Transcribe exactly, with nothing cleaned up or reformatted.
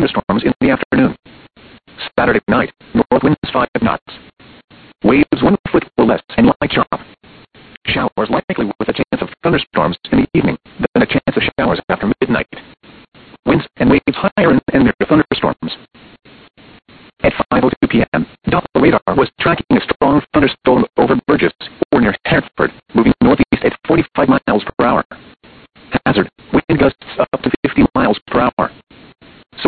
thunderstorms in the afternoon. Saturday night, north winds five knots. Waves one foot or less and light sharp. Showers likely with a chance of thunderstorms in the evening, then a chance of showers after midnight. Winds and waves higher and, and near thunderstorms. At five oh two p m, Doppler radar was tracking a strong thunderstorm over Burgess, or near Hereford, moving northeast at forty-five miles per hour. Hazard, wind gusts up to fifty miles per hour.